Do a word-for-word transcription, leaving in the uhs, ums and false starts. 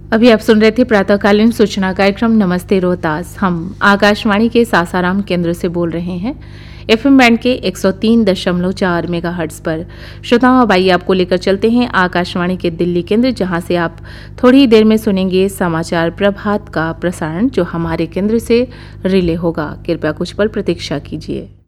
अभी आप सुन रहे थे प्रातःकालीन सूचना कार्यक्रम नमस्ते रोहतास। हम आकाशवाणी के सासाराम केंद्र से बोल रहे हैं एफएम बैंड के एक सौ तीन दशमलव चार मेगाहर्ट्ज पर। श्रोताओं, अब आइए आपको लेकर चलते हैं आकाशवाणी के दिल्ली केंद्र, जहां से आप थोड़ी देर में सुनेंगे समाचार प्रभात का प्रसारण, जो हमारे केंद्र से रिले होगा। कृपया कुछ पल प्रतीक्षा कीजिए।